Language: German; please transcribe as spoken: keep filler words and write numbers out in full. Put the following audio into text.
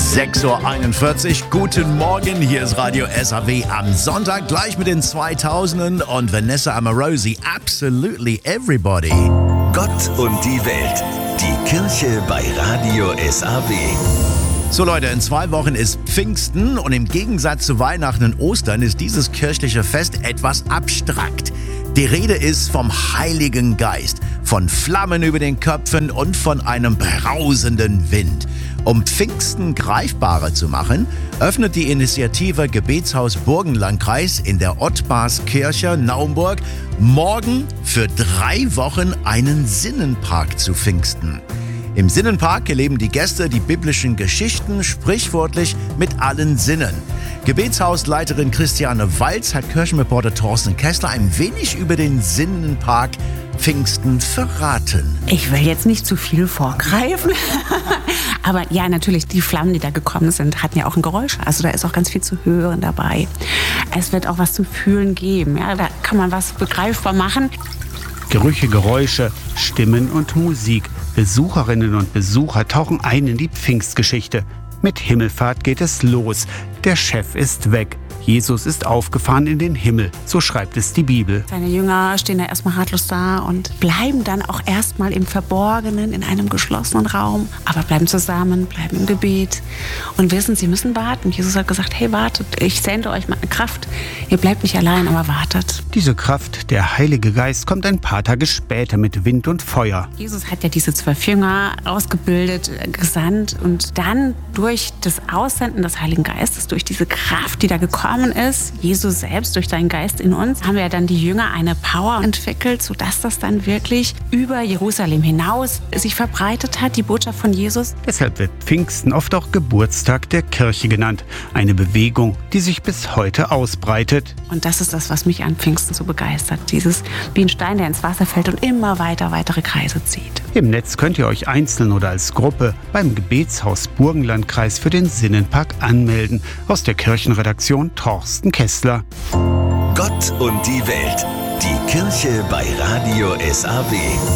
sechs Uhr einundvierzig, guten Morgen, hier ist Radio S A W am Sonntag, gleich mit den zweitausenden und Vanessa Amorosi, Absolutely Everybody. Gott und die Welt, die Kirche bei Radio S A W. So Leute, in zwei Wochen ist Pfingsten und im Gegensatz zu Weihnachten und Ostern ist dieses kirchliche Fest etwas abstrakt. Die Rede ist vom Heiligen Geist, von Flammen über den Köpfen und von einem brausenden Wind. Um Pfingsten greifbarer zu machen, öffnet die Initiative Gebetshaus Burgenlandkreis in der Ottmarskirche Naumburg morgen für drei Wochen einen Sinnenpark zu Pfingsten. Im Sinnenpark erleben die Gäste die biblischen Geschichten sprichwörtlich mit allen Sinnen. Gebetshausleiterin Christiane Walz hat Kirchenreporter Thorsten Kessler ein wenig über den Sinnenpark Pfingsten verraten. Ich will jetzt nicht zu viel vorgreifen, aber ja, natürlich, die Flammen, die da gekommen sind, hatten ja auch ein Geräusch. Also da ist auch ganz viel zu hören dabei. Es wird auch was zu fühlen geben. Ja, da kann man was begreifbar machen. Gerüche, Geräusche, Stimmen und Musik. Besucherinnen und Besucher tauchen ein in die Pfingstgeschichte. Mit Himmelfahrt geht es los. Der Chef ist weg. Jesus ist aufgefahren in den Himmel, so schreibt es die Bibel. Seine Jünger stehen da erstmal ratlos da und bleiben dann auch erstmal im Verborgenen, in einem geschlossenen Raum, aber bleiben zusammen, bleiben im Gebet und wissen, sie müssen warten. Jesus hat gesagt, hey, wartet, ich sende euch meine Kraft. Ihr bleibt nicht allein, aber wartet. Diese Kraft, der Heilige Geist, kommt ein paar Tage später mit Wind und Feuer. Jesus hat ja diese zwölf Jünger ausgebildet, gesandt und dann durch das Aussenden des Heiligen Geistes, durch diese Kraft, die da gekommen ist, Jesus selbst durch seinen Geist in uns, haben wir dann die Jünger eine Power entwickelt, sodass das dann wirklich über Jerusalem hinaus sich verbreitet hat, die Botschaft von Jesus. Deshalb wird Pfingsten oft auch Geburtstag der Kirche genannt. Eine Bewegung, die sich bis heute ausbreitet. Und das ist das, was mich an Pfingsten so begeistert. Dieses wie ein Stein, der ins Wasser fällt und immer weiter weitere Kreise zieht. Im Netz könnt ihr euch einzeln oder als Gruppe beim Gebetshaus Burgenlandkreis für den Sinnenpark anmelden. Aus der Kirchenredaktion Thorsten Kessler. Gott und die Welt, die Kirche bei Radio S A W.